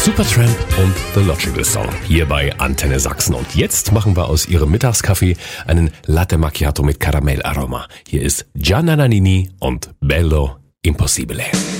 Supertramp und The Logical Song hier bei Antenne Sachsen. Und jetzt machen wir aus ihrem Mittagskaffee einen Latte Macchiato mit Karamellaroma. Hier ist Gianna Nannini und Bello Impossibile.